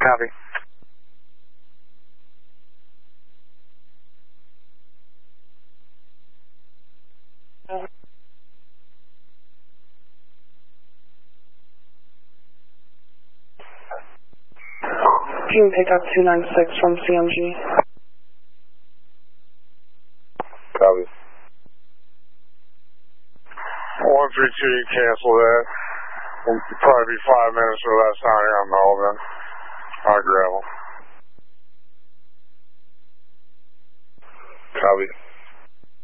Copy. Team pickup 296 from CMG. Copy. 132, you cancel that. It'll probably be 5 minutes or less down here on Melbourne. I'll grab them. Copy.